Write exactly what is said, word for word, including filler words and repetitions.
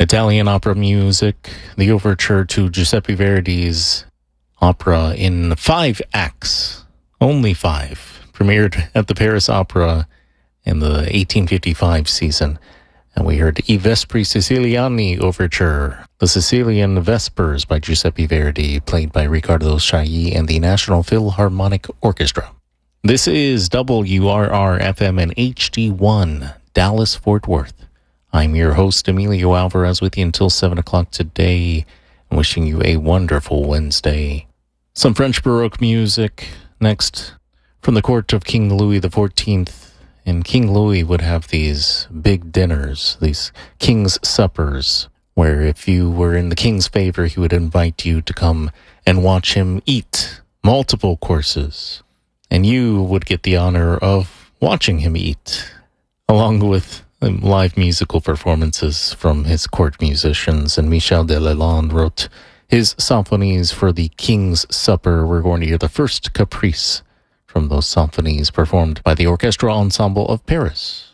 Italian opera music, the overture to Giuseppe Verdi's opera in five acts, only five, premiered at the Paris Opera in the eighteen fifty-five season. And we heard I Vespri Siciliani overture, the Sicilian Vespers by Giuseppe Verdi, played by Riccardo Chailly and the National Philharmonic Orchestra. This is W R R F M and H D one, Dallas, Fort Worth. I'm your host, Emilio Alvarez, with you until seven o'clock today, and wishing you a wonderful Wednesday. Some French Baroque music next from the court of King Louis the fourteenth. And King Louis would have these big dinners, these king's suppers, where if you were in the king's favor, he would invite you to come and watch him eat multiple courses. And you would get the honor of watching him eat, along with live musical performances from his court musicians. And Michel Delalande wrote his symphonies for the King's Supper. We're going to hear the first caprice from those symphonies performed by the Orchestral Ensemble of Paris.